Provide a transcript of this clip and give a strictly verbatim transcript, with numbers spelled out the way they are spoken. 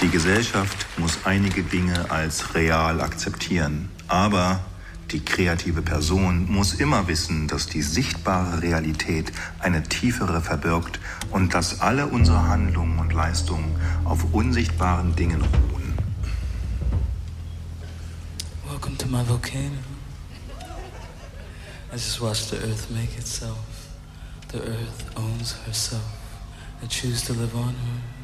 Die Gesellschaft muss einige Dinge als real akzeptieren, aber die kreative Person muss immer wissen, dass die sichtbare Realität eine tiefere verbirgt und dass alle unsere Handlungen und Leistungen auf unsichtbaren Dingen ruhen. Welcome to my volcano. I just watched the earth make itself. The earth owns herself. I choose to live on her.